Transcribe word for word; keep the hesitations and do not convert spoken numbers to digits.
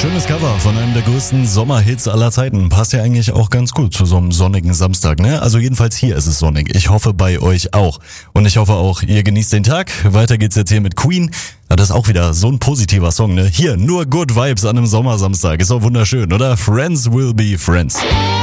Schönes Cover von einem der größten Sommerhits aller Zeiten. Passt ja eigentlich auch ganz gut zu so einem sonnigen Samstag, ne? Also jedenfalls hier ist es sonnig. Ich hoffe bei euch auch. Und ich hoffe auch, ihr genießt den Tag. Weiter geht's jetzt hier mit Queen. Ja, das ist auch wieder so ein positiver Song, ne? Hier, nur Good Vibes an einem Sommersamstag. Ist auch wunderschön, oder? Friends will be friends.